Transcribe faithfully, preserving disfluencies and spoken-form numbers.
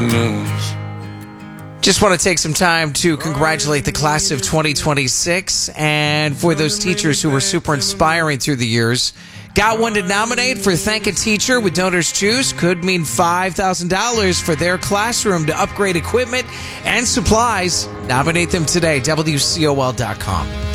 news. Just want to take some time to congratulate the class of twenty twenty-six, and for those teachers who were super inspiring through the years. Got one to nominate for Thank a Teacher with Donors Choose. Could mean five thousand dollars for their classroom to upgrade equipment and supplies. Nominate them today, W C O L dot com.